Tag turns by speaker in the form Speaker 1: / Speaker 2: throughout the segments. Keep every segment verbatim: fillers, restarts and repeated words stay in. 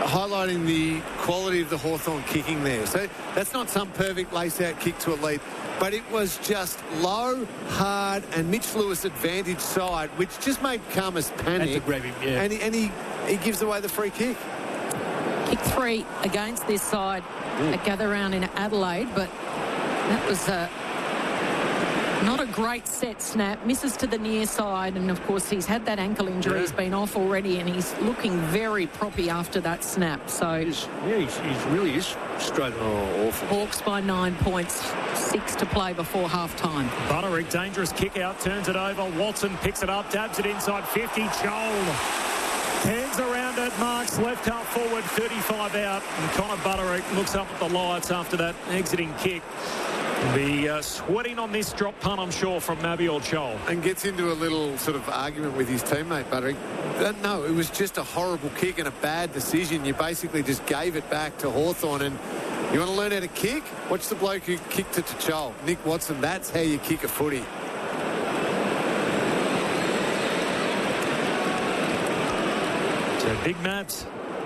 Speaker 1: highlighting the quality of the Hawthorn kicking there. So that's not some perfect lace-out kick to a lead, but it was just low, hard, and Mitch Lewis advantage side, which just made Khamis panic.
Speaker 2: Had to grab him, yeah.
Speaker 1: And, he, and he, he gives away the free kick.
Speaker 3: Kick three against this side Ooh. at Gather Round in Adelaide, but that was a... not a great set snap. Misses to the near side, and of course he's had that ankle injury. Yeah. He's been off already, and he's looking very proppy after that snap. So
Speaker 2: he's, yeah, he's, he's really is straight. Oh, awful.
Speaker 3: Hawks by nine points, six to play before half time.
Speaker 4: Butterick, dangerous kick out, turns it over. Watson picks it up, dabs it inside fifty. Chol hands around it, marks left half forward, thirty-five out, and Connor Butterick looks up at the lights after that exiting kick. Be uh, sweating on this drop punt, I'm sure, from Mabior Chol.
Speaker 1: And gets into a little sort of argument with his teammate, Butterick. Uh, no, it was just a horrible kick and a bad decision. You basically just gave it back to Hawthorn. And you want to learn how to kick? Watch the bloke who kicked it to Chol. Nick Watson, that's how you kick a footy.
Speaker 4: So big Maps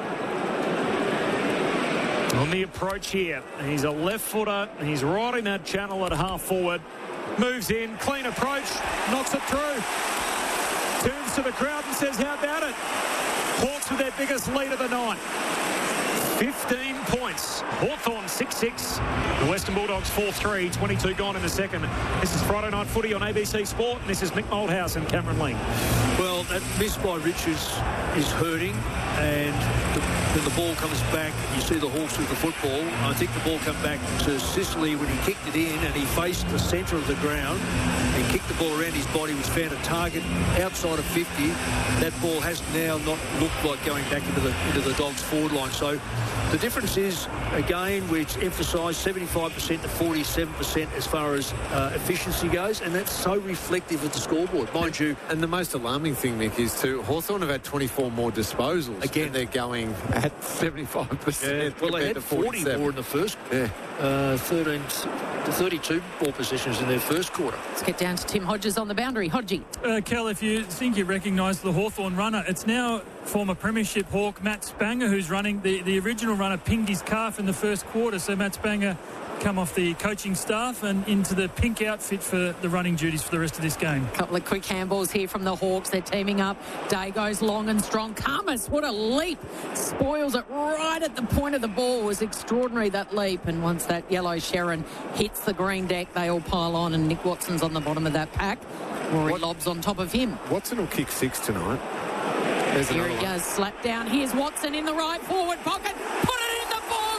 Speaker 4: on the approach here. He's a left footer. He's right in that channel at half forward. Moves in, clean approach, knocks it through. Turns to the crowd and says, how about it? Hawks with their biggest lead of the night. fifteen points. Hawthorn six six. The Western Bulldogs four three. twenty-two gone in the second. This is Friday Night Footy on A B C Sport. And this is Mick Moldhouse and Cameron Ling.
Speaker 2: Well, that miss by Richards is hurting. And the, when the ball comes back, you see the Hawks with the football. I think the ball came back to Sicily when he kicked it in and he faced the centre of the ground and kicked the ball around his body, which found a target outside of fifty. That ball has now not looked like going back into the into the Dogs' forward line. So the difference is, again, which emphasised seventy-five percent to forty-seven percent as far as uh, efficiency goes, and that's so reflective of the scoreboard, mind you.
Speaker 1: And the most alarming thing, Mick, is too, Hawthorn have had twenty-four more disposals.
Speaker 2: Again,
Speaker 1: and they're going at seventy-five percent.
Speaker 2: Yeah, well, they had forty more in the first. Yeah. Uh, thirteen to thirty-two ball possessions in their first quarter.
Speaker 3: Let's get down to Tim Hodges on the boundary. Hodgie.
Speaker 5: Uh, Kel, if you think you recognise the Hawthorn runner, it's now former Premiership Hawk Matt Spanger who's running. The, the original runner pinged his calf in the first quarter, so Matt Spanger come off the coaching staff and into the pink outfit for the running duties for the rest of this game.
Speaker 3: A couple of quick handballs here from the Hawks. They're teaming up. Day goes long and strong. Khamis, what a leap. Spoils it right at the point of the ball. It was extraordinary, that leap. And once that yellow Sharon hits the green deck, they all pile on, and Nick Watson's on the bottom of that pack. Rory what, Lobbs on top of him.
Speaker 1: Watson will kick six tonight. There's
Speaker 3: Here he
Speaker 1: one.
Speaker 3: goes, slap down. Here's Watson in the right forward pocket. Put it in the book.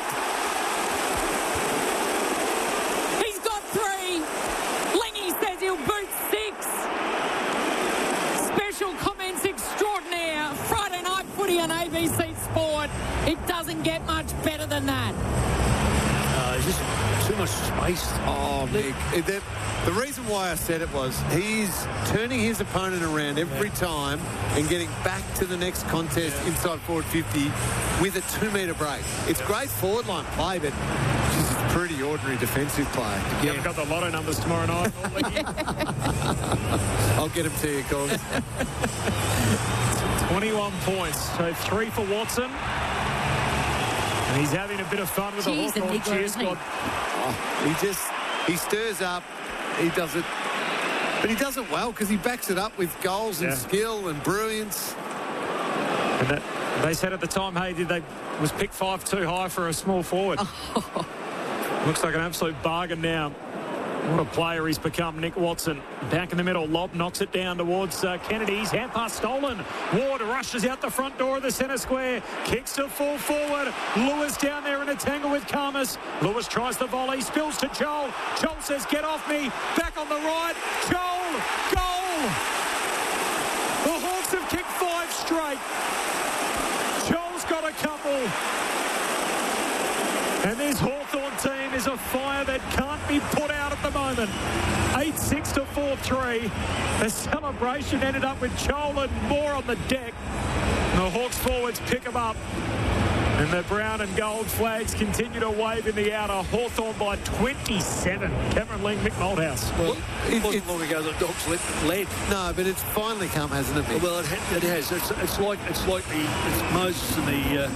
Speaker 3: He's got three. Lingy says he'll boot six. Special comments extraordinaire. Friday Night Footy on A B C Sport. It doesn't get much better than that.
Speaker 2: Uh, is this too much space?
Speaker 1: Oh, Mick. It, that, the reason why I said it was he's turning his opponent around every yeah. time and getting back to the next contest yeah. inside forward fifty with a two-metre break. It's yeah. great forward-line play, but just pretty ordinary defensive play.
Speaker 4: Yeah, you've got the lotto numbers tomorrow night.
Speaker 1: I'll get them to you, Cogs.
Speaker 4: twenty-one points. So three for Watson. And he's having a bit of fun with Jeez, the Hawthorn cheer squad.
Speaker 1: Oh, he just, he stirs up. He does it, but he does it well because he backs it up with goals and yeah. skill and brilliance.
Speaker 4: And that, they said at the time, hey, did they was picked five too high for a small forward? Oh. Looks like an absolute bargain now. What a player he's become, Nick Watson. Back in the middle, Lobb knocks it down towards uh, Kennedy's hand pass stolen. Ward rushes out the front door of the centre square. Kicks to full forward. Lewis down there in a tangle with Khamis. Lewis tries the volley, spills to Joel. Joel says, get off me. Back on the right. Joel, goal. The Hawks have kicked five straight. Joel's got a couple. And this Hawthorn team is a fire that can't be put out at the moment. eight six to four three. The celebration ended up with Chol and Moore on the deck. And the Hawks forwards pick them up. And the brown and gold flags continue to wave in the outer. Hawthorn by twenty-seven. Cameron Ling, Mick Moldhouse.
Speaker 2: Well, it wasn't long ago the Dogs led.
Speaker 1: No, but it's finally come, hasn't it, Mick?
Speaker 2: Well, it, ha- it has. It's, it's like it's like the it's Moses and the... Uh,